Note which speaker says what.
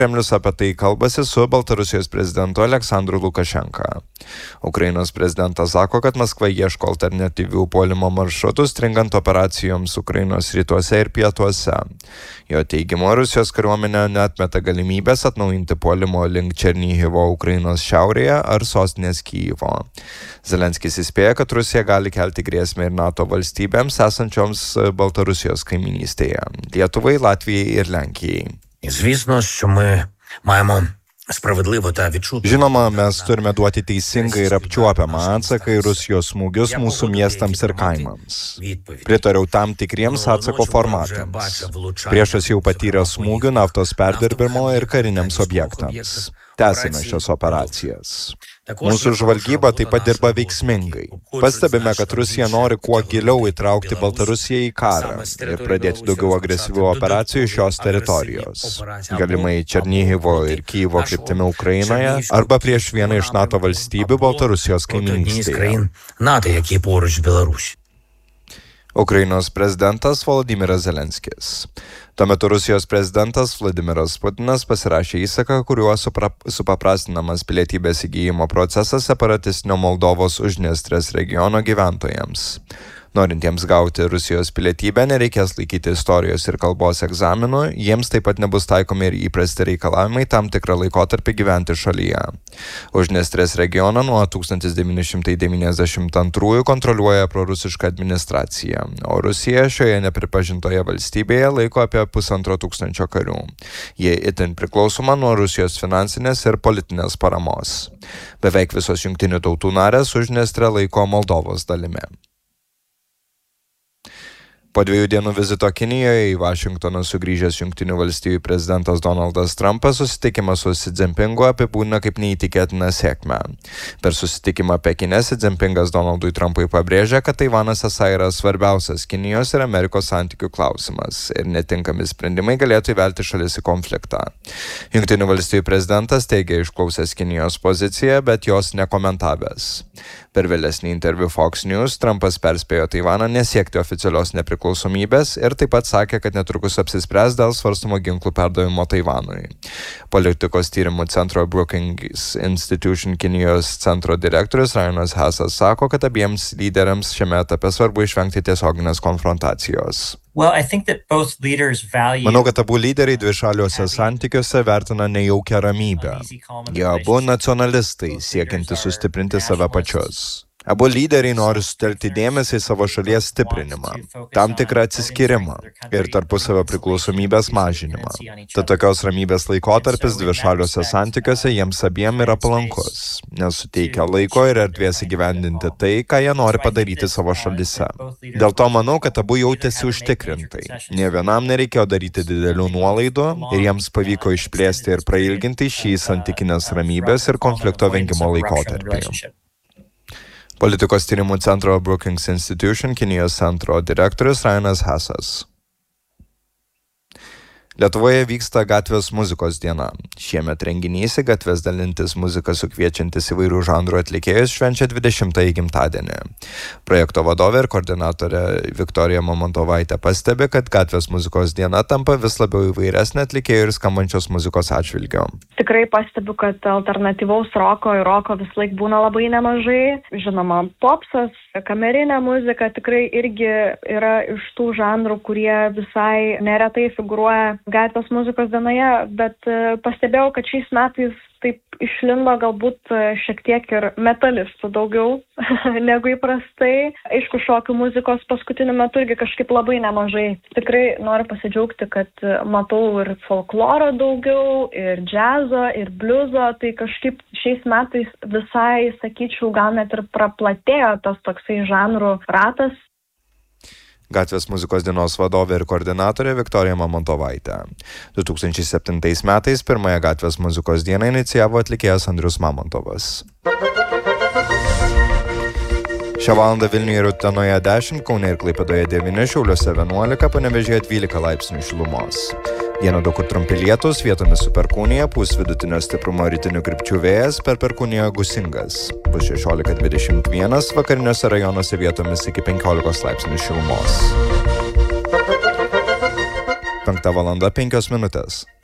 Speaker 1: Kremlius apie tai kalbasi su Baltarusijos prezidentu Aleksandru Lukašenka. Ukrainos prezidentas sako, kad Maskva ieško alternatyvių puolimo maršrutų, stringant operacijoms Ukrainos rytuose ir pietuose. Jo teigimu, Rusijos kariuomenė neatmeta galimybės atnaujinti puolimo link Černihivo Ukrainos šiaurėje ar sostinės Kijevo. Zelenskis įspėja, kad Rusija gali kelti grėsmę ir NATO valstybėms esančioms Baltarusijos kaiminystėje – Lietuvai, Latvijai ir Lenkijai.
Speaker 2: Звісно, що ми маємо spravedlivo tą відчути.
Speaker 1: Žinoma, mes turime duoti teisingą ir apčiuopiamą atsaką į Rusijos smūgius mūsų miestams ir kaimams. Pritariau tam tikriems atsako formatams. Priešas jau patyrė smūgių naftos perdirbimo ir kariniams objektams. Tęsime šias operacijas. Mūsų žvalgyba taip pat dirba veiksmingai. Pastebime, kad Rusija nori kuo giliau įtraukti Baltarusiją į karą ir pradėti daugiau agresyvių operacijų iš šios teritorijos. Galimai Černihivo ir Kijevo kryptimi Ukrainoje arba prieš vieną iš NATO valstybių Baltarusijos kaiminystėje. Ukrainos prezidentas Volodymyras Zelenskis. Tuo metu Rusijos prezidentas Vladimiras Putinas pasirašė įsaką, kuriuo supaprastinamas pilietybės įgyjimo procesas separatistinio Moldovos Uždniestrės regiono gyventojams. Norintiems gauti Rusijos pilietybę nereikės laikyti istorijos ir kalbos egzaminų, jiems taip pat nebus taikomi ir įprasti reikalavimai tam tikrą laikotarpį gyventi šalyje. Uždniestrės regioną nuo 1992 kontroliuoja prorusiška administracija, o Rusija šioje nepripažintoje valstybėje laiko apie 1500 karių. Jie itin priklausoma nuo Rusijos finansinės ir politinės paramos. Beveik visos jungtinių tautų narės Uždniestrę laiko Moldovos dalimi. Po 2 dienų vizito Kinijoje į Vašingtoną sugrįžęs Jungtinių valstijų prezidentas Donaldas Trumpas susitikimą su Xi Jinpingu apibūdina kaip neįtikėtiną sėkmę. Per susitikimą Pekine Xi Jinpingas Donaldui Trumpui pabrėžė, kad Taivanas esą yra svarbiausias Kinijos ir Amerikos santykių klausimas ir netinkami sprendimai galėtų įvelti šalis į konfliktą. Jungtinių valstijų prezidentas teigė išklausęs Kinijos poziciją, bet jos nekomentavęs. Per vėlesnį interviu Fox News Trumpas perspėjo Taivaną nesiekti oficialios nepriklausomybės ir taip pat sakė, kad netrukus apsispręs dėl svarstomo ginklų perdavimo Taivanui. Politikos tyrimų centro Brookings Institution Kinijos centro direktorius Ryanas Hassas sako, kad abiems lyderiams šiame etape svarbu išvengti tiesioginės konfrontacijos. Manau, kad abu lyderiai dvišaliuose santykiuose vertina nejaukią ramybę. Jie abu nacionalistai, siekianti sustiprinti save pačius. Abu lyderiai nori sutelkti dėmesį į savo šalies stiprinimą, tam tikrą atsiskyrimą ir tarpusavio priklausomybės mažinimą. Tad tokios ramybės laikotarpis dvišaliuose santykiuose jiems abiem yra palankus, nes suteikia laiko ir erdvės įgyvendinti tai, ką jie nori padaryti savo šalyse. Dėl to manau, kad abu jautėsi užtikrintai. Nė vienam nereikėjo daryti didelių nuolaidų ir jiems pavyko išplėsti ir prailginti šį santykinės ramybės ir konflikto vengimo laikotarpį. Politikos tyrimų centro Brookings Institution Kinijos centro direktorius Ryanas Hassas. Lietuvoje vyksta gatvės muzikos diena. Šiemet renginys į gatves dalintis muziką sukviečiantis įvairių žanrų atlikėjus švenčia 20-ąjį gimtadienį. Projekto vadovė ir koordinatorė Viktorija Mamontovaitė pastebi, kad gatvės muzikos diena tampa vis labiau įvairesnė atlikėjų ir skambančios muzikos atžvilgiu.
Speaker 3: Tikrai pastebiu, kad alternatyvaus roko ir roko vis laik būna labai nemažai. Žinoma, popsas, kamerinė muzika tikrai irgi yra iš tų žanrų, kurie visai neretai figūruoja gatvės muzikos dienoje, bet pastebėjau, kad šiais metais taip išlindo galbūt šiek tiek ir metalistų daugiau negu įprastai. Aišku, šokių muzikos paskutiniu metu irgi kažkaip labai nemažai. Tikrai noriu pasidžiaugti, kad matau ir folkloro daugiau, ir džiazo, ir bliuzo. Tai kažkaip šiais metais visai, sakyčiau, gal net ir praplatėjo tas toksai žanrų ratas.
Speaker 1: Gatvės muzikos dienos vadovė ir koordinatorė Viktorija Mamontovaitė. 2007 metais pirmąją gatvės muzikos dieną inicijavo atlikėjas Andrius Mamontovas. Šią valandą Vilniuje ir Utenoje 10, Kaune ir Klaipėdoje 9, Šiauliuose 11, Panevėžyje 12 laipsnių šilumos. Dieną daug kur trumpi lietūs, vietomis su perkūnija, pūs vidutinio stiprumo rytinių krypčių vėjas, per perkūniją gūsingas. Bus 16-21, vakariniuose rajonuose vietomis iki 15 laipsnių šilumos. 5:05.